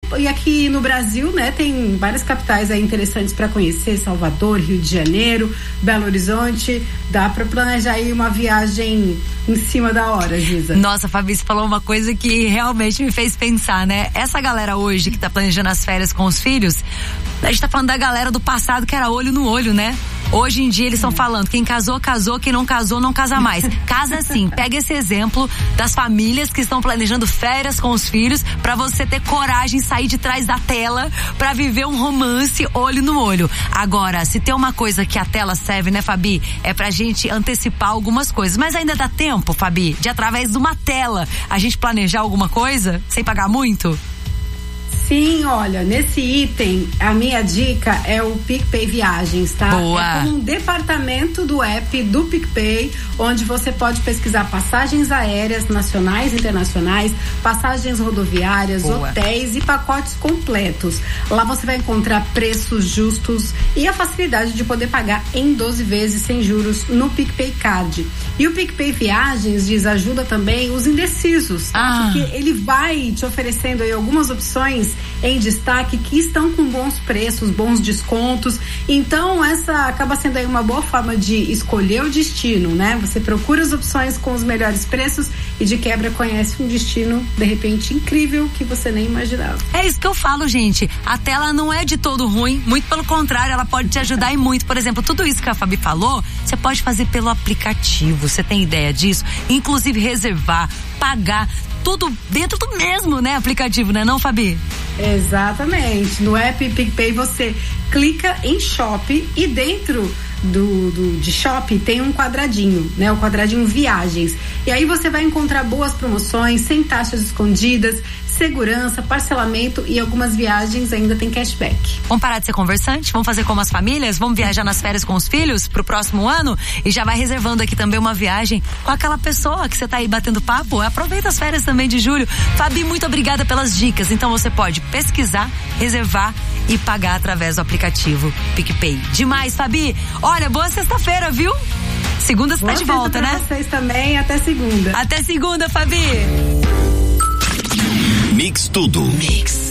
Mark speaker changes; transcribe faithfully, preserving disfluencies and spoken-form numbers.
Speaker 1: e aqui no Brasil, né, tem várias capitais aí interessantes para conhecer: Salvador, Rio de Janeiro, Belo Horizonte. Dá para planejar aí uma viagem em cima da hora, Giza.
Speaker 2: Nossa, Fabi, você falou uma coisa que realmente me fez pensar, né? Essa galera hoje que tá planejando as férias com os filhos, a gente tá falando da galera do passado que era olho no olho, né? Hoje em dia eles estão falando, quem casou, casou, quem não casou, não casa mais. Casa sim, pega esse exemplo das famílias que estão planejando férias com os filhos pra você ter coragem de sair de trás da tela pra viver um romance olho no olho. Agora, se tem uma coisa que a tela serve, né, Fabi? É pra gente antecipar algumas coisas. Mas ainda dá tempo, Fabi, de através de uma tela a gente planejar alguma coisa sem pagar muito?
Speaker 1: Sim, olha, nesse item, a minha dica é o PicPay Viagens, tá?
Speaker 2: Boa.
Speaker 1: É como um departamento do app do PicPay, onde você pode pesquisar passagens aéreas nacionais e internacionais, passagens rodoviárias, Boa. hotéis e pacotes completos. Lá você vai encontrar preços justos e a facilidade de poder pagar em doze vezes sem juros no PicPay Card. E o PicPay Viagens diz, ajuda também os indecisos, tá?
Speaker 2: Ah.
Speaker 1: Porque ele vai te oferecendo aí algumas opções em destaque que estão com bons preços, bons descontos. Então essa acaba sendo aí uma boa forma de escolher o destino, né? Você procura as opções com os melhores preços e de quebra conhece um destino de repente incrível que você nem imaginava.
Speaker 2: É isso que eu falo, gente. A tela não é de todo ruim, muito pelo contrário, ela pode te ajudar e muito. Por exemplo, tudo isso que a Fabi falou, você pode fazer pelo aplicativo. Você tem ideia disso? Inclusive reservar, pagar, tudo dentro do mesmo, né, aplicativo, né, não, Fabi?
Speaker 1: Exatamente. No app PicPay você clica em Shop e dentro do, do de Shop tem um quadradinho, né? O quadradinho Viagens. E aí você vai encontrar boas promoções, sem taxas escondidas, segurança, parcelamento e algumas viagens ainda tem cashback.
Speaker 2: Vamos parar de ser conversante? Vamos fazer como as famílias? Vamos viajar nas férias com os filhos pro próximo ano? E já vai reservando aqui também uma viagem com aquela pessoa que você tá aí batendo papo. Aproveita as férias também de julho. Fabi, muito obrigada pelas dicas. Então você pode pesquisar, reservar e pagar através do aplicativo PicPay. Demais, Fabi. Olha, boa sexta-feira, viu? Segunda você tá de volta, né?
Speaker 1: Vocês também, até segunda.
Speaker 2: Até segunda, Fabi.
Speaker 3: Mix Tudo. Mix.